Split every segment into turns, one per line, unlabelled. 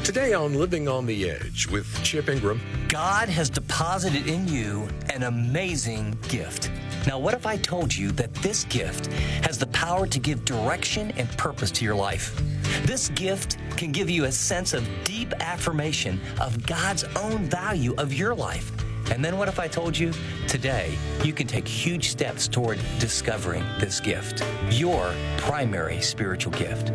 Today on Living on the Edge with Chip Ingram.
God has deposited in you an amazing gift. Now, what if I told you that this gift has the power to give direction and purpose to your life? This gift can give you a sense of deep affirmation of God's own value of your life. And then what if I told you today you can take huge steps toward discovering this gift, your primary spiritual gift?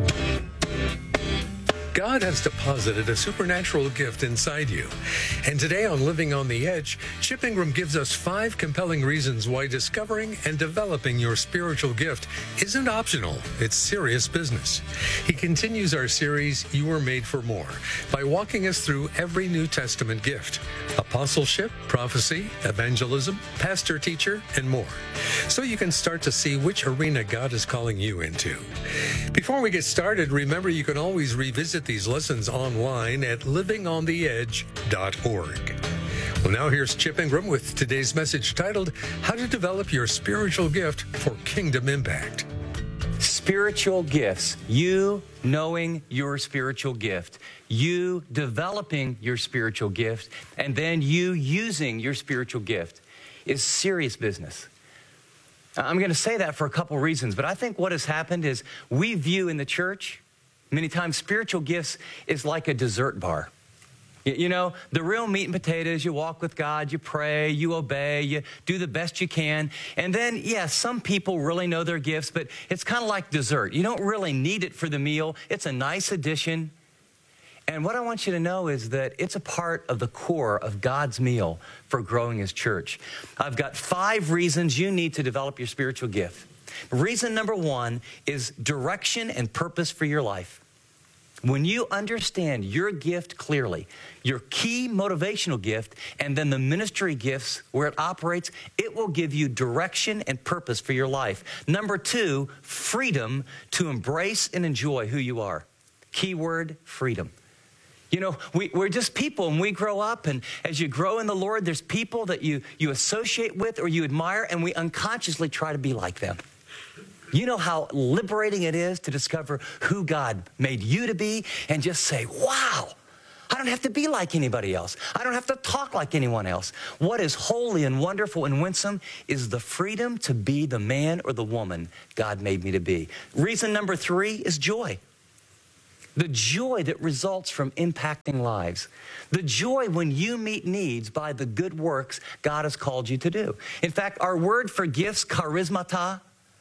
God has deposited a supernatural gift inside you. And today on Living on the Edge, Chip Ingram gives us 5 compelling reasons why discovering and developing your spiritual gift isn't optional. It's serious business. He continues our series, You Were Made for More, by walking us through every New Testament gift: apostleship, prophecy, evangelism, pastor-teacher, and more. So you can start to see which arena God is calling you into. Before we get started, remember you can always revisit these lessons online at livingontheedge.org. Well, now here's Chip Ingram with today's message titled, How to Develop Your Spiritual Gift for Kingdom Impact.
Spiritual gifts. You knowing your spiritual gift. You developing your spiritual gift. And then you using your spiritual gift is serious business. I'm going to say that for a couple reasons, but I think what has happened is we view in the church many times spiritual gifts is like a dessert bar. You know, the real meat and potatoes, you walk with God, you pray, you obey, you do the best you can. And then, yes, some people really know their gifts, but it's kind of like dessert. You don't really need it for the meal. It's a nice addition. And what I want you to know is that it's a part of the core of God's meal for growing His church. I've got 5 reasons you need to develop your spiritual gift. Reason number 1 is direction and purpose for your life. When you understand your gift clearly, your key motivational gift, and then the ministry gifts where it operates, it will give you direction and purpose for your life. Number 2, freedom to embrace and enjoy who you are. Keyword, freedom. You know, we're just people, and we grow up, and as you grow in the Lord, there's people that you associate with or you admire, and we unconsciously try to be like them. You know how liberating it is to discover who God made you to be and just say, wow, I don't have to be like anybody else. I don't have to talk like anyone else. What is holy and wonderful and winsome is the freedom to be the man or the woman God made me to be. Reason number 3 is joy. The joy that results from impacting lives. The joy when you meet needs by the good works God has called you to do. In fact, our word for gifts, charismata,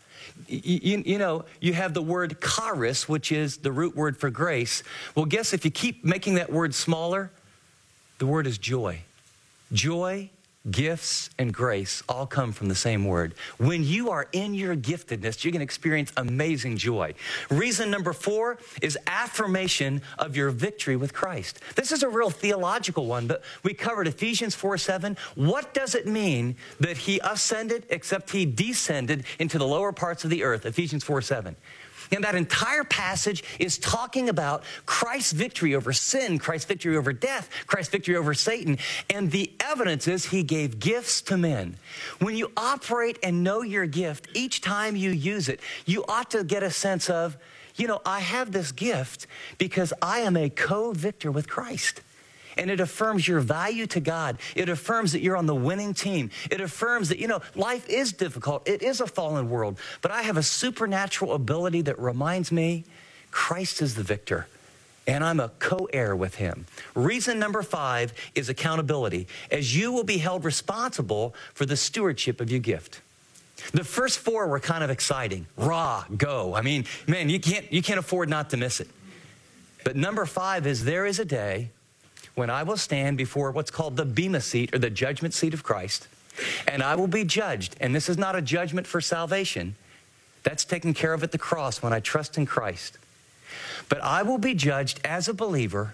you know, you have the word charis, which is the root word for grace. Well, guess if you keep making that word smaller, the word is joy. Joy, gifts, and grace all come from the same word. When you are in your giftedness, you're going to experience amazing joy. Reason number 4 is affirmation of your victory with Christ. This is a real theological one, but we covered Ephesians 4:7. What does it mean that He ascended except He descended into the lower parts of the earth? Ephesians 4:7. And that entire passage is talking about Christ's victory over sin, Christ's victory over death, Christ's victory over Satan. And the evidence is He gave gifts to men. When you operate and know your gift, each time you use it, you ought to get a sense of, you know, I have this gift because I am a co-victor with Christ. And it affirms your value to God. It affirms that you're on the winning team. It affirms that, you know, life is difficult. It is a fallen world. But I have a supernatural ability that reminds me Christ is the victor. And I'm a co-heir with Him. Reason number 5 is accountability, as you will be held responsible for the stewardship of your gift. The first 4 were kind of exciting. Raw, go. I mean, man, you can't afford not to miss it. But number 5 is there is a day when I will stand before what's called the bema seat or the judgment seat of Christ, and I will be judged. And this is not a judgment for salvation. That's taken care of at the cross when I trust in Christ. But I will be judged as a believer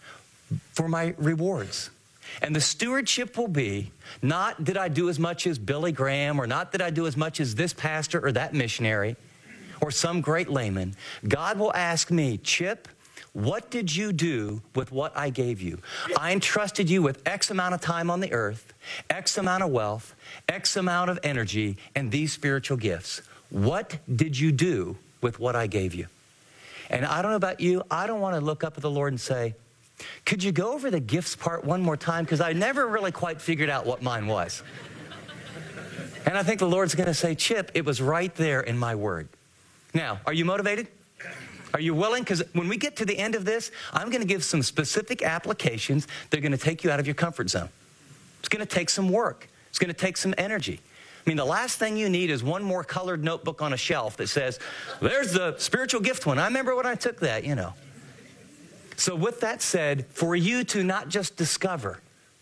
for my rewards. And the stewardship will be not did I do as much as Billy Graham, or not did I do as much as this pastor or that missionary or some great layman. God will ask me, Chip, what did you do with what I gave you? I entrusted you with X amount of time on the earth, X amount of wealth, X amount of energy, and these spiritual gifts. What did you do with what I gave you? And I don't know about you, I don't want to look up at the Lord and say, Could you go over the gifts part one more time? Because I never really quite figured out what mine was. And I think the Lord's going to say, Chip, it was right there in my word. Now, are you motivated? Are you willing? Because when we get to the end of this, I'm going to give some specific applications that are going to take you out of your comfort zone. It's going to take some work. It's going to take some energy. I mean, the last thing you need is one more colored notebook on a shelf that says, there's the spiritual gift one. I remember when I took that, you know. So with that said, for you to not just discover,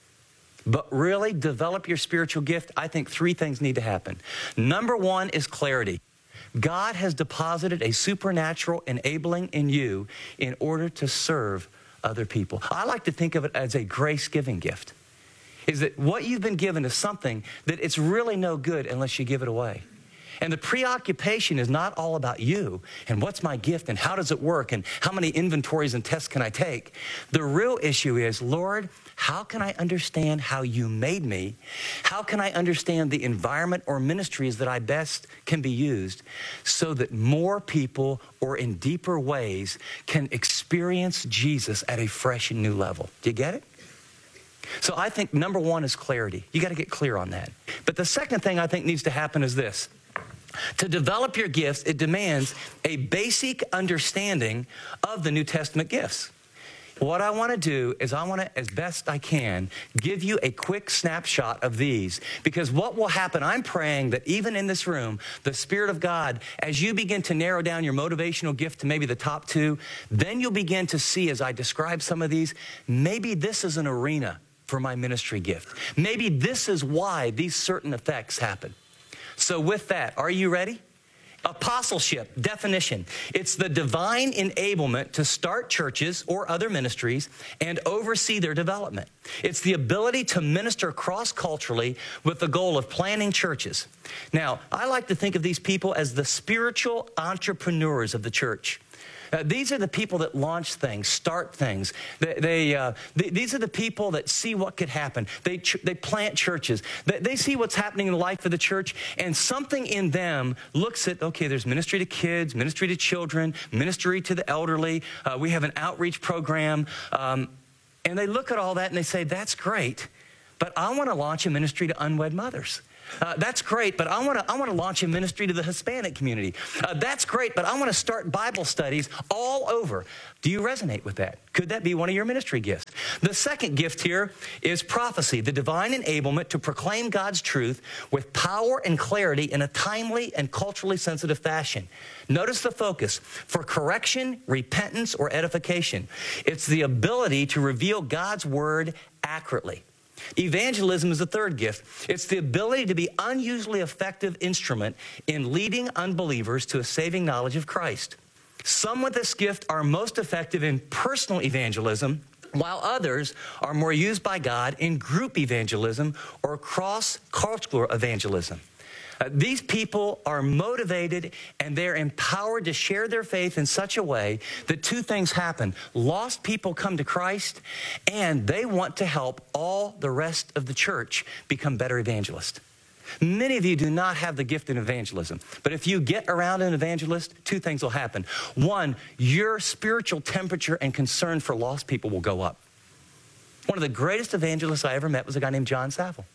but really develop your spiritual gift, I think 3 things need to happen. Number 1 is clarity. God has deposited a supernatural enabling in you in order to serve other people. I like to think of it as a grace-giving gift. Is that what you've been given is something that it's really no good unless you give it away. And the preoccupation is not all about you and what's my gift and how does it work and how many inventories and tests can I take. The real issue is, Lord, how can I understand how you made me? How can I understand the environment or ministries that I best can be used so that more people or in deeper ways can experience Jesus at a fresh and new level? Do you get it? So I think number 1 is clarity. You got to get clear on that. But the second thing I think needs to happen is this. To develop your gifts, it demands a basic understanding of the New Testament gifts. What I want to do is I want to, as best I can, give you a quick snapshot of these. Because what will happen, I'm praying that even in this room, the Spirit of God, as you begin to narrow down your motivational gift to maybe the top 2, then you'll begin to see, as I describe some of these, maybe this is an arena for my ministry gift. Maybe this is why these certain effects happen. So with that, are you ready? Apostleship, definition. It's the divine enablement to start churches or other ministries and oversee their development. It's the ability to minister cross-culturally with the goal of planting churches. Now, I like to think of these people as the spiritual entrepreneurs of the church. These are the people that launch things, start things. These are the people that see what could happen. They plant churches. They see what's happening in the life of the church, and something in them looks at, okay, there's ministry to kids, ministry to children, ministry to the elderly. We have an outreach program. And they look at all that and they say, that's great, but I want to launch a ministry to unwed mothers. That's great, but I want to launch a ministry to the Hispanic community. That's great, but I want to start Bible studies all over. Do you resonate with that? Could that be one of your ministry gifts? The second gift here is prophecy, the divine enablement to proclaim God's truth with power and clarity in a timely and culturally sensitive fashion. Notice the focus: for correction, repentance, or edification. It's the ability to reveal God's word accurately. Evangelism is the third gift. It's the ability to be an unusually effective instrument in leading unbelievers to a saving knowledge of Christ. Some with this gift are most effective in personal evangelism, while others are more used by God in group evangelism or cross-cultural evangelism. These people are motivated and they're empowered to share their faith in such a way that 2 things happen. Lost people come to Christ, and they want to help all the rest of the church become better evangelists. Many of you do not have the gift in evangelism, but if you get around an evangelist, 2 things will happen. 1, your spiritual temperature and concern for lost people will go up. One of the greatest evangelists I ever met was a guy named John Saville.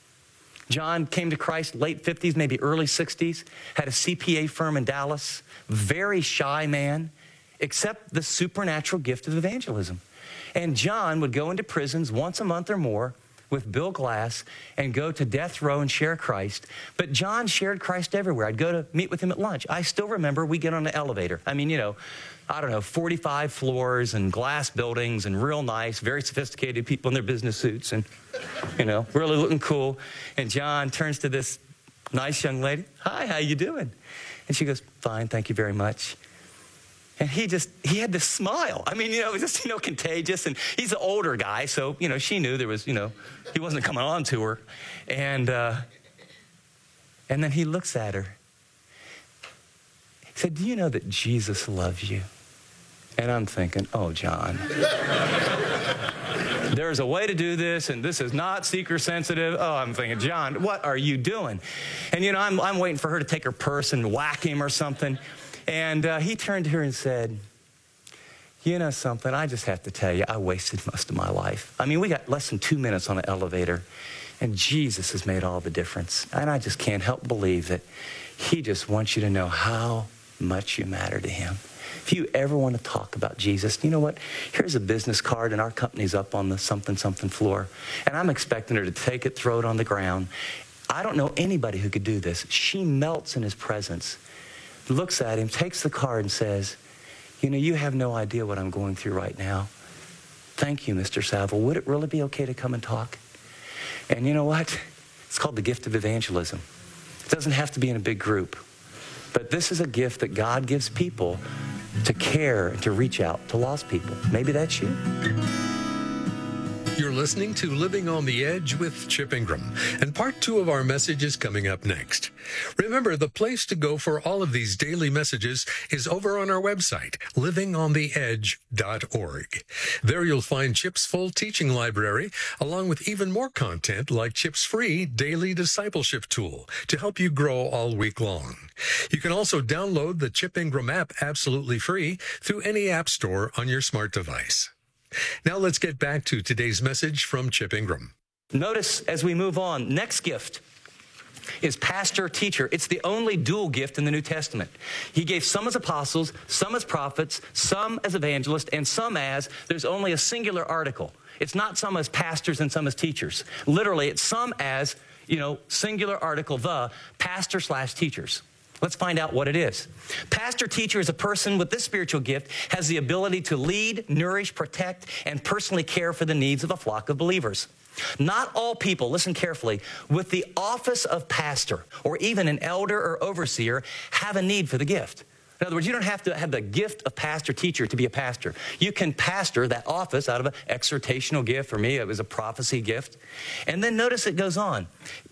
John came to Christ late 50s, maybe early 60s, had a CPA firm in Dallas, very shy man, except the supernatural gift of evangelism. And John would go into prisons once a month or more with Bill Glass and go to death row and share Christ. But John shared Christ everywhere. I'd go to meet with him at lunch. I still remember we get on the elevator. I mean, 45 floors and glass buildings and real nice, very sophisticated people in their business suits and, really looking cool. And John turns to this nice young lady. Hi, how you doing? And she goes, fine, thank you very much. And he had this smile. I mean, it was just, contagious. And he's an older guy, so, she knew there was, he wasn't coming on to her. And then he looks at her. He said, do you know that Jesus loves you? And I'm thinking, oh, John. There's a way to do this, and this is not seeker sensitive. Oh, I'm thinking, John, what are you doing? And, I'm waiting for her to take her purse and whack him or something. And he turned to her and said, You know something, I just have to tell you, I wasted most of my life. I mean, we got less than 2 minutes on an elevator, and Jesus has made all the difference. And I just can't help believe that he just wants you to know how much you matter to him. If you ever want to talk about Jesus, you know what? Here's a business card, and our company's up on the something floor. And I'm expecting her to take it, throw it on the ground. I don't know anybody who could do this. She melts in his presence, looks at him, takes the card, and says, you know, you have no idea what I'm going through right now. Thank you, Mr. Saville. Would it really be okay to come and talk? And you know what? It's called the gift of evangelism. It doesn't have to be in a big group. But this is a gift that God gives people to care and to reach out to lost people. Maybe that's you.
You're listening to Living on the Edge with Chip Ingram, and part 2 of our message is coming up next. Remember, the place to go for all of these daily messages is over on our website, livingontheedge.org. There you'll find Chip's full teaching library, along with even more content like Chip's free daily discipleship tool to help you grow all week long. You can also download the Chip Ingram app absolutely free through any app store on your smart device. Now let's get back to today's message from Chip Ingram.
Notice as we move on, next gift is pastor-teacher. It's the only dual gift in the New Testament. He gave some as apostles, some as prophets, some as evangelists, and some as, there's only a singular article. It's not some as pastors and some as teachers. Literally, it's some as, singular article, the pastor/teachers. Let's find out what it is. Pastor-teacher is a person with this spiritual gift, has the ability to lead, nourish, protect, and personally care for the needs of a flock of believers. Not all people, listen carefully, with the office of pastor or even an elder or overseer have a need for the gift. In other words, you don't have to have the gift of pastor-teacher to be a pastor. You can pastor that office out of an exhortational gift. For me, it was a prophecy gift. And then notice it goes on.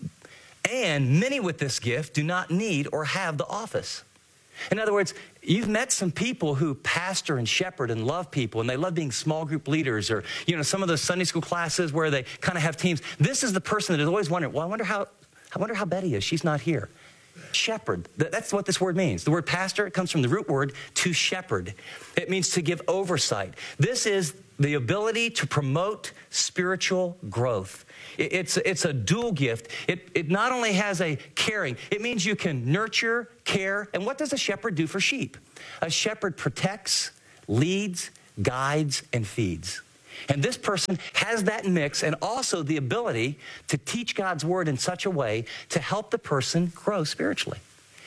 And many with this gift do not need or have the office. In other words, you've met some people who pastor and shepherd and love people, and they love being small group leaders, or, some of those Sunday school classes where they kind of have teams. This is the person that is always wondering, well, I wonder how Betty is. She's not here. Shepherd, that's what this word means. The word pastor, it comes from the root word to shepherd. It means to give oversight. This is the ability to promote spiritual growth. It's a dual gift. It not only has a caring, it means you can nurture, care, and what does a shepherd do for sheep? A shepherd protects, leads, guides, and feeds. And this person has that mix and also the ability to teach God's word in such a way to help the person grow spiritually.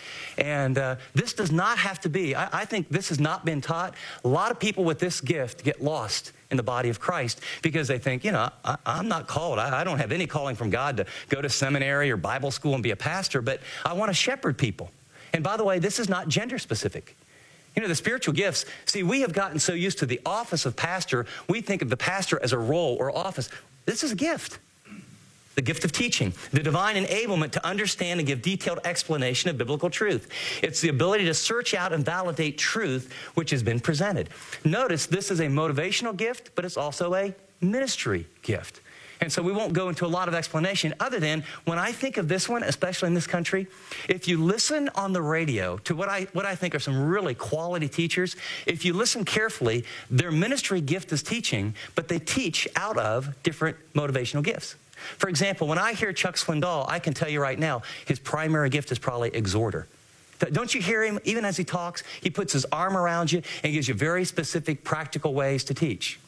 And this does not have to be, I think this has not been taught. A lot of people with this gift get lost in the body of Christ because they think, I'm not called. I don't have any calling from God to go to seminary or Bible school and be a pastor, but I want to shepherd people. And by the way, this is not gender specific. The spiritual gifts, see, we have gotten so used to the office of pastor, we think of the pastor as a role or office. This is a gift. The gift of teaching, the divine enablement to understand and give detailed explanation of biblical truth. It's the ability to search out and validate truth which has been presented. Notice this is a motivational gift, but it's also a ministry gift. And so we won't go into a lot of explanation other than when I think of this one, especially in this country, if you listen on the radio to what I think are some really quality teachers, if you listen carefully, their ministry gift is teaching, but they teach out of different motivational gifts. For example, when I hear Chuck Swindoll, I can tell you right now, his primary gift is probably exhorter. Don't you hear him? Even as he talks, he puts his arm around you and gives you very specific, practical ways to teach.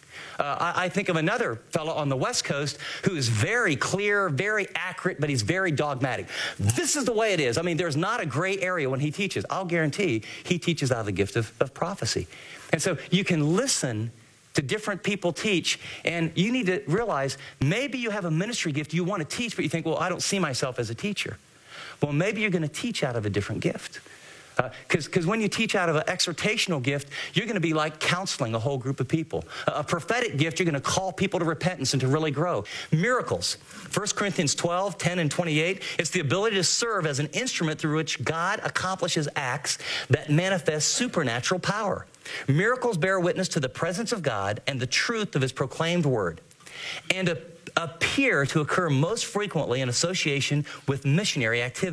I think of another fellow on the West Coast who is very clear, very accurate, but he's very dogmatic. This is the way it is. I mean, there's not a gray area when he teaches. I'll guarantee he teaches out of the gift of prophecy. And so you can listen to different people teach, and you need to realize maybe you have a ministry gift you want to teach, but you think, well, I don't see myself as a teacher. Well, maybe you're going to teach out of a different gift. Because when you teach out of an exhortational gift, you're going to be like counseling a whole group of people. A prophetic gift, you're going to call people to repentance and to really grow. Miracles, 1 Corinthians 12, 10, and 28, it's the ability to serve as an instrument through which God accomplishes acts that manifest supernatural power. Miracles bear witness to the presence of God and the truth of his proclaimed word, and appear to occur most frequently in association with missionary activity.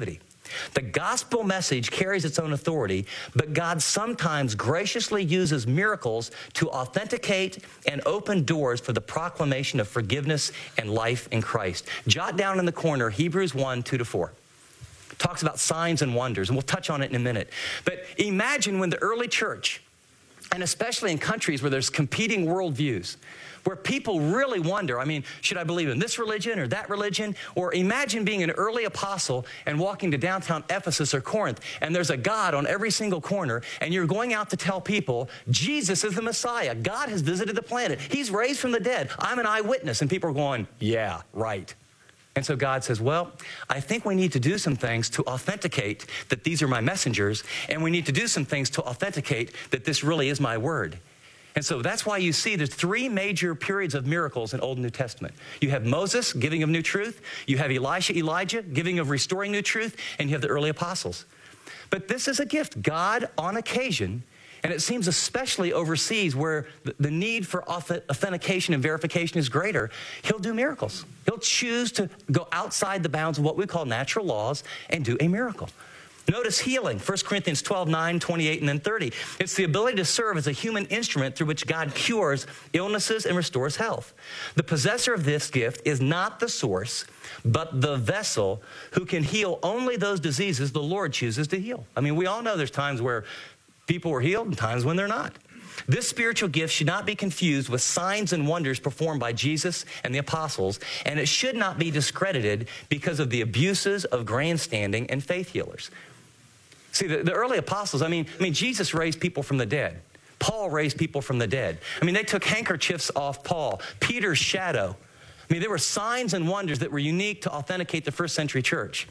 The gospel message carries its own authority, but God sometimes graciously uses miracles to authenticate and open doors for the proclamation of forgiveness and life in Christ. Jot down in the corner Hebrews 1, 2-4. Talks about signs and wonders, and we'll touch on it in a minute. But imagine when the early church, and especially in countries where there's competing worldviews, where people really wonder, I mean, should I believe in this religion or that religion? Or imagine being an early apostle and walking to downtown Ephesus or Corinth, and there's a God on every single corner, and you're going out to tell people, Jesus is the Messiah. God has visited the planet. He's raised from the dead. I'm an eyewitness. And people are going, yeah, right. And so God says, well, I think we need to do some things to authenticate that these are my messengers, and we need to do some things to authenticate that this really is my word. And so that's why you see there's three major periods of miracles in Old and New Testament. You have Moses, giving of new truth. You have Elisha, Elijah, giving of restoring new truth. And you have the early apostles. But this is a gift. God, on occasion, and it seems especially overseas where the need for authentication and verification is greater, he'll do miracles. He'll choose to go outside the bounds of what we call natural laws and do a miracle. Notice healing, 1 Corinthians 12, 9, 28, and then 30. It's the ability to serve as a human instrument through which God cures illnesses and restores health. The possessor of this gift is not the source, but the vessel who can heal only those diseases the Lord chooses to heal. I mean, we all know there's times where people were healed and times when they're not. This spiritual gift should not be confused with signs and wonders performed by Jesus and the apostles, and it should not be discredited because of the abuses of grandstanding and faith healers. See, the early apostles, I mean, Jesus raised people from the dead. Paul raised people from the dead. I mean, they took handkerchiefs off Paul, Peter's shadow. I mean, there were signs and wonders that were unique to authenticate the first century church.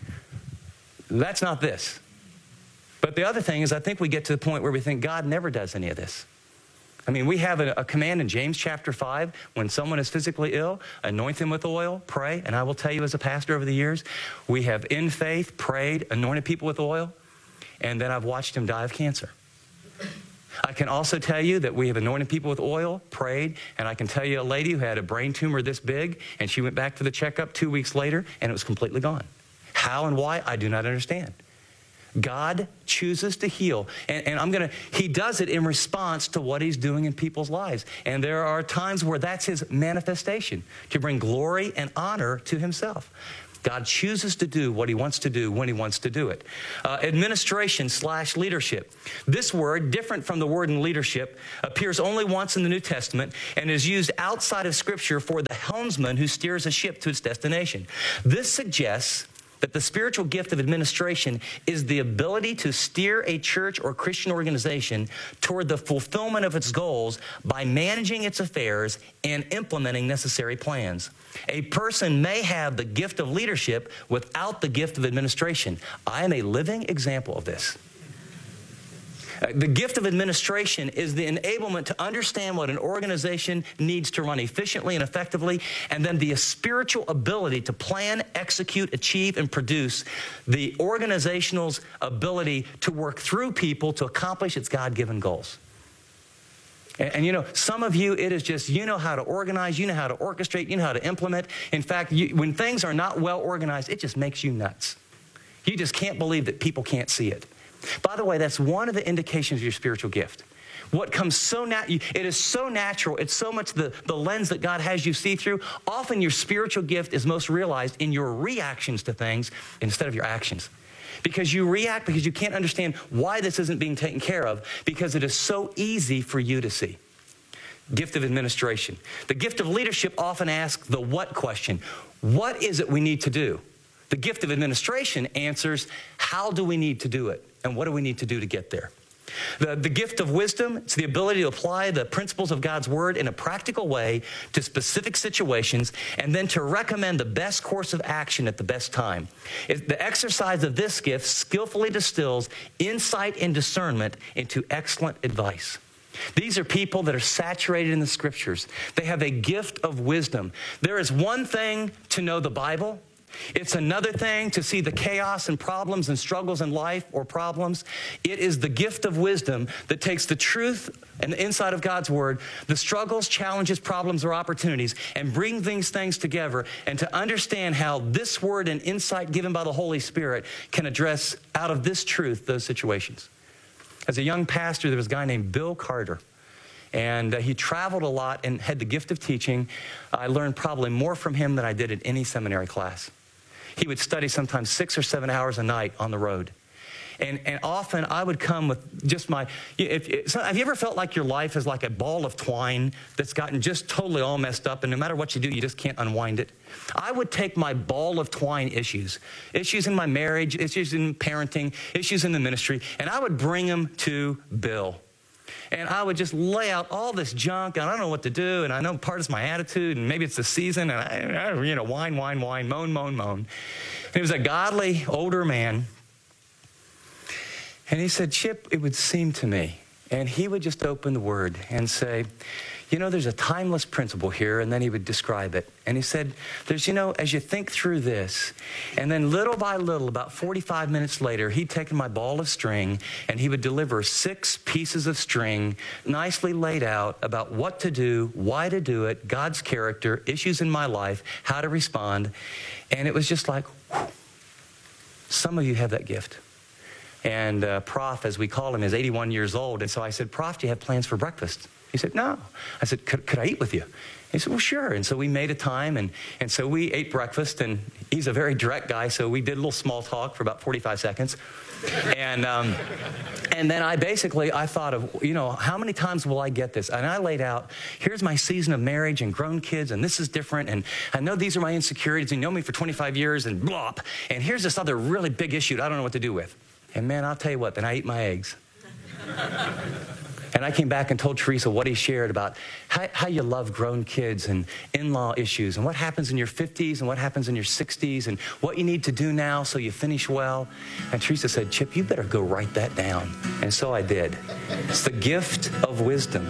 That's not this. But the other thing is, I think we get to the point where we think God never does any of this. I mean, we have a command in James chapter 5, when someone is physically ill, anoint them with oil, pray. And I will tell you as a pastor over the years, we have in faith prayed, anointed people with oil, and then I've watched him die of cancer. I can also tell you that we have anointed people with oil, prayed, and I can tell you a lady who had a brain tumor this big, and she went back for the checkup 2 weeks later, and it was completely gone. How and why, I do not understand. God chooses to heal, and he does it in response to what he's doing in people's lives. And there are times where that's his manifestation, to bring glory and honor to himself. God chooses to do what he wants to do when he wants to do it. Administration/leadership. This word, different from the word in leadership, appears only once in the New Testament and is used outside of Scripture for the helmsman who steers a ship to its destination. This suggests that the spiritual gift of administration is the ability to steer a church or Christian organization toward the fulfillment of its goals by managing its affairs and implementing necessary plans. A person may have the gift of leadership without the gift of administration. I am a living example of this. The gift of administration is the enablement to understand what an organization needs to run efficiently and effectively, and then the spiritual ability to plan, execute, achieve, and produce the organizational's ability to work through people to accomplish its God-given goals. And you know, some of you, it is just, you know how to organize, you know how to orchestrate, you know how to implement. In fact, when things are not well organized, it just makes you nuts. You just can't believe that people can't see it. By the way, that's one of the indications of your spiritual gift. What comes it is so natural. It's so much the lens that God has you see through. Often your spiritual gift is most realized in your reactions to things instead of your actions. Because you react because you can't understand why this isn't being taken care of, because it is so easy for you to see. Gift of administration. The gift of leadership often asks the what question. What is it we need to do? The gift of administration answers, how do we need to do it? And what do we need to do to get there? The gift of wisdom, it's the ability to apply the principles of God's word in a practical way to specific situations, and then to recommend the best course of action at the best time. The exercise of this gift skillfully distills insight and discernment into excellent advice. These are people that are saturated in the Scriptures. They have a gift of wisdom. There is one thing to know the Bible, It's another thing to see the chaos and problems and struggles in life or problems. It is the gift of wisdom that takes the truth and the insight of God's word, the struggles, challenges, problems, or opportunities, and bring these things together and to understand how this word and insight given by the Holy Spirit can address out of this truth those situations. As a young pastor, there was a guy named Bill Carter. And he traveled a lot and had the gift of teaching. I learned probably more from him than I did at any seminary class. He would study sometimes 6 or 7 hours a night on the road. And often I would come with just my, have you ever felt like your life is like a ball of twine that's gotten just totally all messed up, and no matter what you do, you just can't unwind it? I would take my ball of twine issues in my marriage, issues in parenting, issues in the ministry, and I would bring them to Bill. And I would just lay out all this junk, and I don't know what to do, and I know part is my attitude, and maybe it's the season, and I whine, moan. And he was a godly, older man. And he said, Chip, it would seem to me, and he would just open the word and say, there's a timeless principle here, and then he would describe it. And he said, there's, as you think through this, and then little by little, about 45 minutes later, he'd taken my ball of string, and he would deliver 6 pieces of string, nicely laid out about what to do, why to do it, God's character, issues in my life, how to respond. And it was just like, whew. Some of you have that gift. And Prof, as we call him, is 81 years old. And so I said, Prof, do you have plans for breakfast? He said, no. I said, could I eat with you? He said, well, sure. And so we made a time, and so we ate breakfast, and he's a very direct guy, so we did a little small talk for about 45 seconds. And then I thought of, how many times will I get this? And I laid out, here's my season of marriage and grown kids, and this is different, and I know these are my insecurities, and you know me for 25 years, and blah. And here's this other really big issue that I don't know what to do with. And man, I'll tell you what, then I ate my eggs. And I came back and told Teresa what he shared about how you love grown kids and in-law issues and what happens in your 50s and what happens in your 60s and what you need to do now so you finish well. And Teresa said, Chip, you better go write that down. And so I did. It's the gift of wisdom.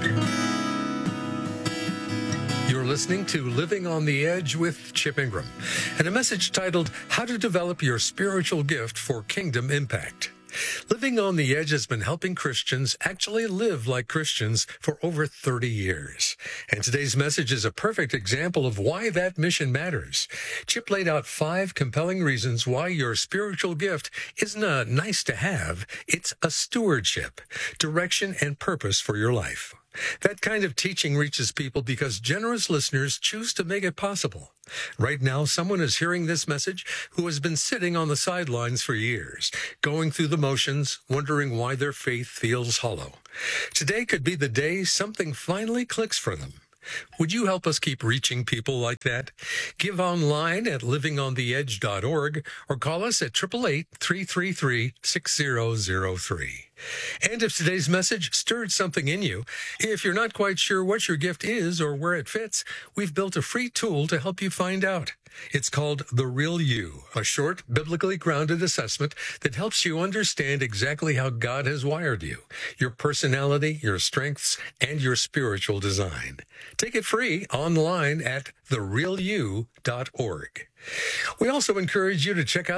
You're listening to Living on the Edge with Chip Ingram, and a message titled, How to Develop Your Spiritual Gift for Kingdom Impact. Living on the Edge has been helping Christians actually live like Christians for over 30 years. And today's message is a perfect example of why that mission matters. Chip laid out 5 compelling reasons why your spiritual gift isn't a nice to have, it's a stewardship, direction, and purpose for your life. That kind of teaching reaches people because generous listeners choose to make it possible. Right now, someone is hearing this message who has been sitting on the sidelines for years, going through the motions, wondering why their faith feels hollow. Today could be the day something finally clicks for them. Would you help us keep reaching people like that? Give online at livingontheedge.org or call us at 888-333-6003. And if today's message stirred something in you, if you're not quite sure what your gift is or where it fits, we've built a free tool to help you find out. It's called The Real You, a short, biblically grounded assessment that helps you understand exactly how God has wired you, your personality, your strengths, and your spiritual design. Take it free online at therealyou.org. We also encourage you to check out